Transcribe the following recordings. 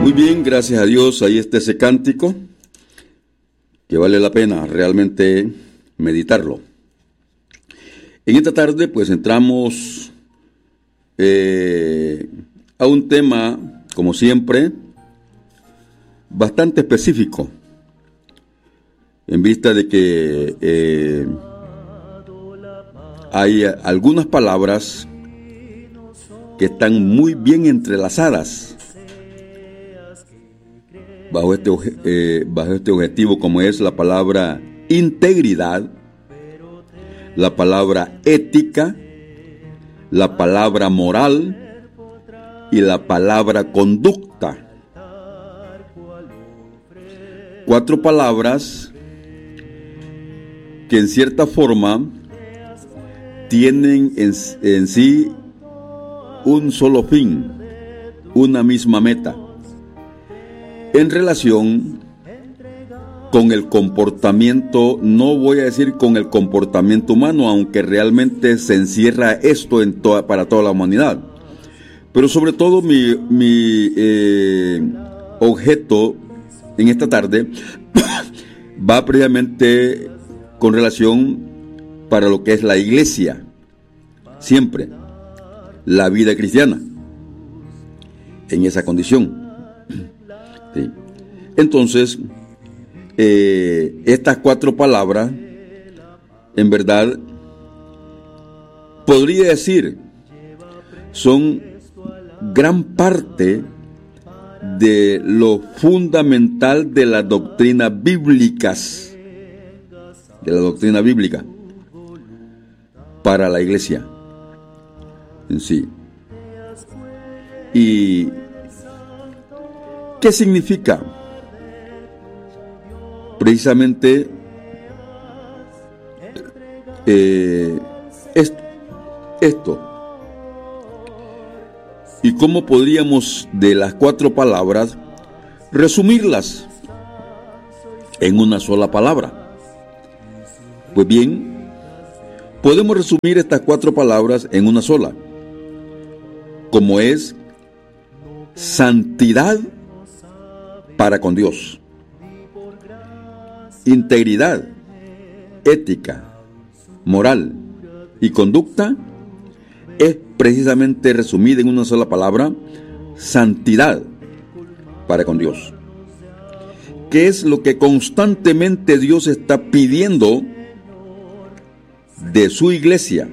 Muy bien, gracias a Dios. Ahí está ese cántico que vale la pena realmente meditarlo. En esta tarde pues entramos a un tema, como siempre, bastante específico, en vista de que hay algunas palabras que están muy bien entrelazadas bajo este objetivo, como es la palabra integridad, la palabra ética, la palabra moral y la palabra conducta. 4 palabras que en cierta forma tienen en sí un solo fin, una misma meta, en relación con el comportamiento, no voy a decir con el comportamiento humano, aunque realmente se encierra esto para toda la humanidad. Pero sobre todo mi objeto en esta tarde va previamente con relación para lo que es la iglesia, siempre, la vida cristiana, en esa condición. Sí. Entonces, estas 4 palabras, en verdad, podría decir, son gran parte de lo fundamental de las doctrinas bíblicas, para la iglesia en sí. ¿Y qué significa precisamente esto? ¿Y cómo podríamos de las 4 palabras resumirlas en una sola palabra? Pues bien, podemos resumir estas 4 palabras en una sola, como es santidad para con Dios, integridad, ética, moral y conducta, es precisamente resumida en una sola palabra: santidad para con Dios. ¿Qué es lo que constantemente Dios está pidiendo de su iglesia?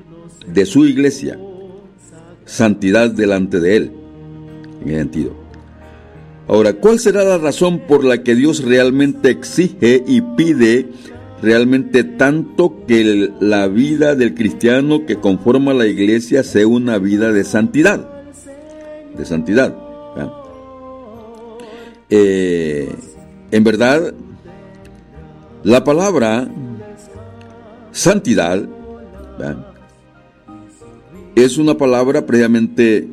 Santidad delante de Él, en ese sentido. Ahora, ¿cuál será la razón por la que Dios realmente exige y pide realmente tanto que la vida del cristiano que conforma la iglesia sea una vida de santidad? En verdad, la palabra santidad, ¿verdad?, es una palabra previamente,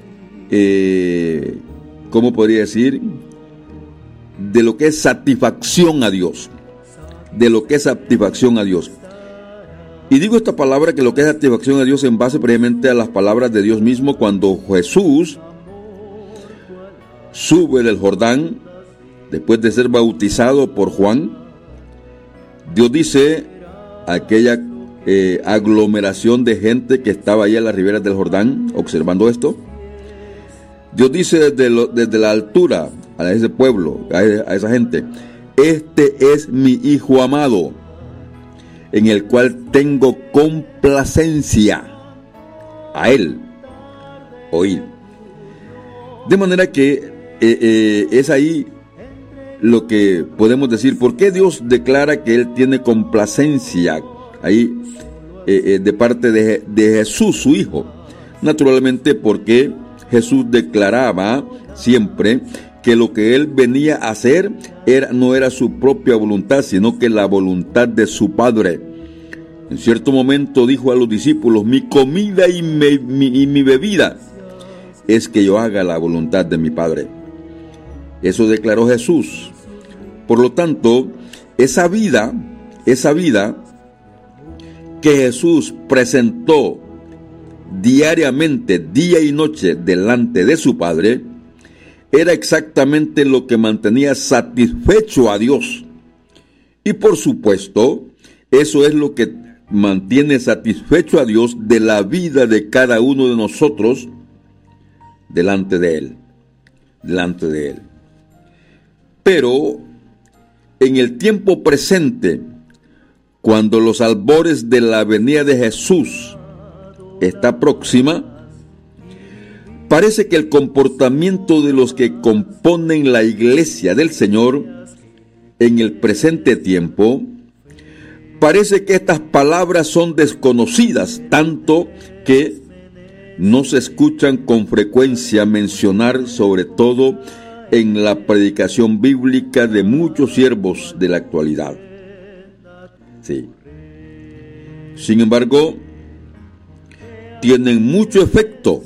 ¿cómo podría decir?, de lo que es satisfacción a Dios. Y digo esta palabra, que lo que es satisfacción a Dios, en base previamente a las palabras de Dios mismo, cuando Jesús sube del Jordán después de ser bautizado por Juan. Dios dice a aquella aglomeración de gente que estaba allá en las riberas del Jordán observando esto, Dios dice desde la altura a ese pueblo, a esa gente: este es mi Hijo amado, en el cual tengo complacencia, a Él oír. De manera que es ahí lo que podemos decir. ¿Por qué Dios declara que Él tiene complacencia ahí de parte de Jesús, su Hijo? Naturalmente porque Jesús declaraba siempre que lo que Él venía a hacer no era su propia voluntad, sino que la voluntad de su Padre. En cierto momento dijo a los discípulos: mi comida y mi bebida es que yo haga la voluntad de mi Padre. Eso declaró Jesús. Por lo tanto, esa vida que Jesús presentó diariamente, día y noche, delante de su Padre, era exactamente lo que mantenía satisfecho a Dios. Y por supuesto, eso es lo que mantiene satisfecho a Dios de la vida de cada uno de nosotros delante de Él. Delante de Él. Pero en el tiempo presente, cuando los albores de la venida de Jesús está próxima, parece que el comportamiento de los que componen la iglesia del Señor en el presente tiempo, parece que estas palabras son desconocidas, tanto que no se escuchan con frecuencia mencionar, sobre todo en la predicación bíblica de muchos siervos de la actualidad. Sí. Sin embargo, tienen mucho efecto,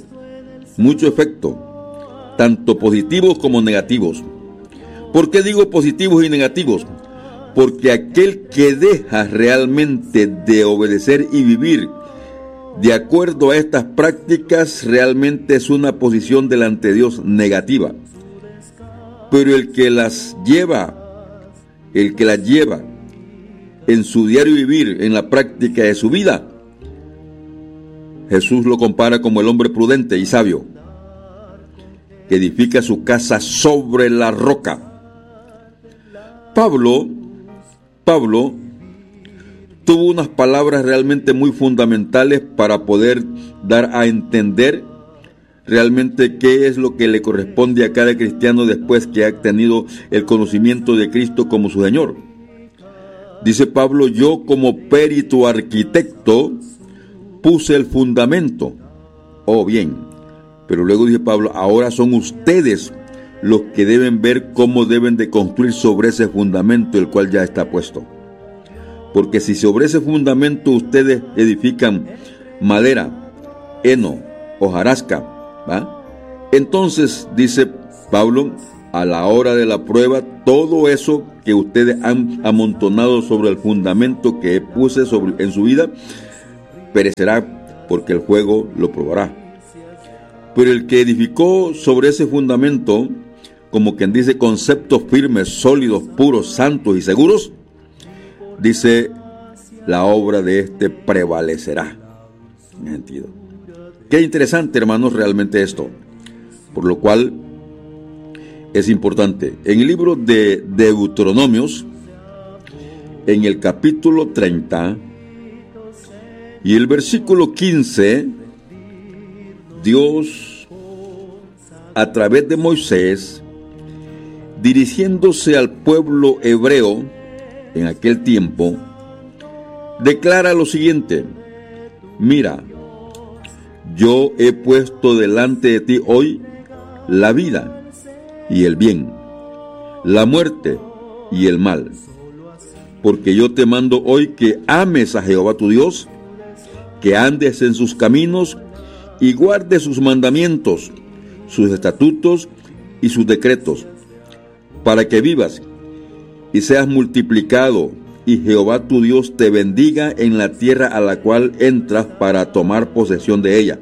tanto positivos como negativos. ¿Por qué digo positivos y negativos? Porque aquel que deja realmente de obedecer y vivir de acuerdo a estas prácticas realmente es una posición delante de Dios negativa. Pero el que las lleva en su diario vivir, en la práctica de su vida, Jesús lo compara como el hombre prudente y sabio, que edifica su casa sobre la roca. Pablo tuvo unas palabras realmente muy fundamentales para poder dar a entender realmente qué es lo que le corresponde a cada cristiano después que ha tenido el conocimiento de Cristo como su Señor. Dice Pablo: yo como perito arquitecto puse el fundamento. Oh, bien. Pero luego dice Pablo: ahora son ustedes los que deben ver cómo deben de construir sobre ese fundamento, el cual ya está puesto. Porque si sobre ese fundamento ustedes edifican madera, heno, hojarasca, ¿va? Entonces, dice Pablo, a la hora de la prueba, todo eso que ustedes han amontonado sobre el fundamento que puse en su vida, perecerá, porque el fuego lo probará. Pero el que edificó sobre ese fundamento, como quien dice, conceptos firmes, sólidos, puros, santos y seguros, dice, la obra de este prevalecerá. ¿Me entiendo? Qué interesante, hermanos, realmente esto. Por lo cual es importante. En el libro de Deuteronomios, en el capítulo 30 y el versículo 15, Dios, a través de Moisés, dirigiéndose al pueblo hebreo en aquel tiempo, declara lo siguiente: mira, yo he puesto delante de ti hoy la vida y el bien, la muerte y el mal, porque yo te mando hoy que ames a Jehová tu Dios, que andes en sus caminos y guardes sus mandamientos, sus estatutos y sus decretos, para que vivas y seas multiplicado, y Jehová tu Dios te bendiga en la tierra a la cual entras para tomar posesión de ella.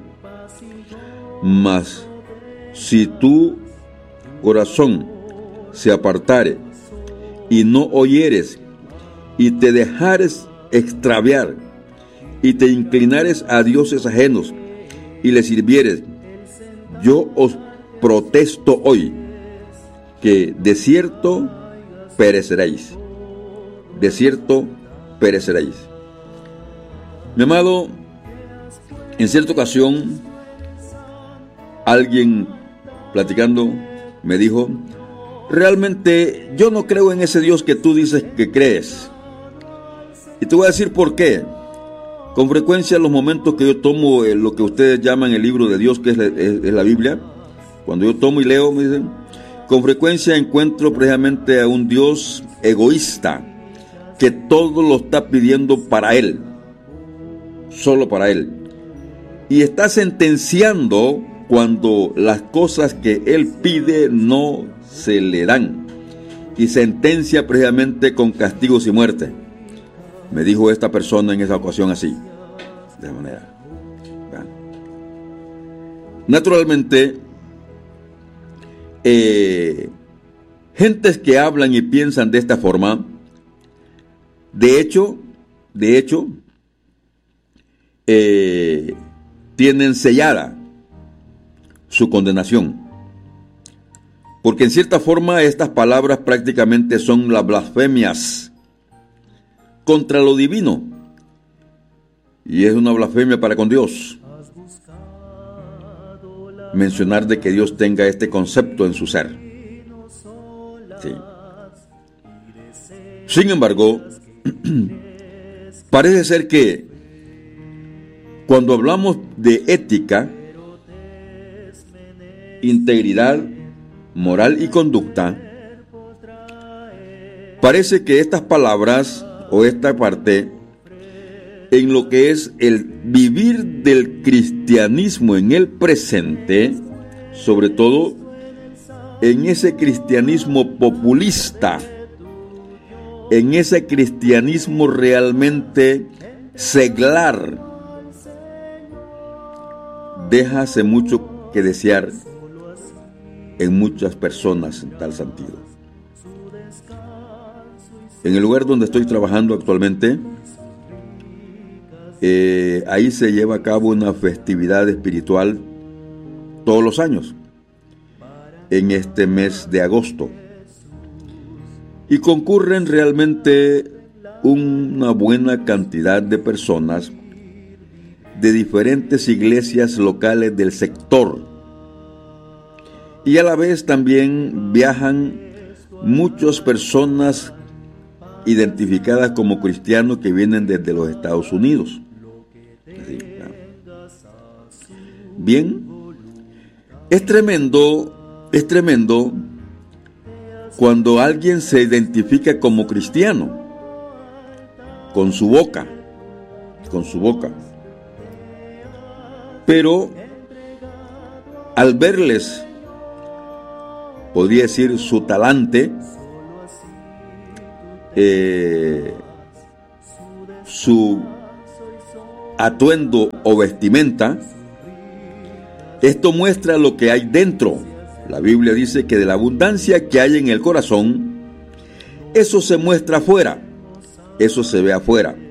Mas si tu corazón se apartare y no oyeres y te dejares extraviar y te inclinares a dioses ajenos y les sirvieres, yo os protesto hoy que de cierto pereceréis. De cierto pereceréis. Mi amado, en cierta ocasión, alguien platicando me dijo: realmente yo no creo en ese Dios que tú dices que crees. Y te voy a decir por qué. Con frecuencia, en los momentos que yo tomo lo que ustedes llaman el libro de Dios, que es la Biblia, cuando yo tomo y leo, me dicen, con frecuencia encuentro precisamente a un Dios egoísta, que todo lo está pidiendo para Él, solo para Él, y está sentenciando cuando las cosas que Él pide no se le dan, y sentencia precisamente con castigos y muerte. Me dijo esta persona en esa ocasión así, de esa manera. Naturalmente, gentes que hablan y piensan de esta forma, de hecho, tienen sellada su condenación. Porque en cierta forma estas palabras prácticamente son las blasfemias contra lo divino. Y es una blasfemia para con Dios mencionar de que Dios tenga este concepto en su ser. Sí. Sin embargo, parece ser que cuando hablamos de ética, integridad, moral y conducta, parece que estas palabras o esta parte en lo que es el vivir del cristianismo en el presente, sobre todo en ese cristianismo populista, en ese cristianismo realmente seglar, deja hace mucho que desear en muchas personas en tal sentido. En el lugar donde estoy trabajando actualmente, ahí se lleva a cabo una festividad espiritual todos los años, en este mes de agosto. Y concurren realmente una buena cantidad de personas de diferentes iglesias locales del sector. Y a la vez también viajan muchas personas identificadas como cristianos que vienen desde los Estados Unidos. Bien, es tremendo cuando alguien se identifica como cristiano con su boca. Pero al verles, podría decir, su talante, su atuendo o vestimenta, esto muestra lo que hay dentro. La Biblia dice que de la abundancia que hay en el corazón, eso se muestra afuera, eso se ve afuera.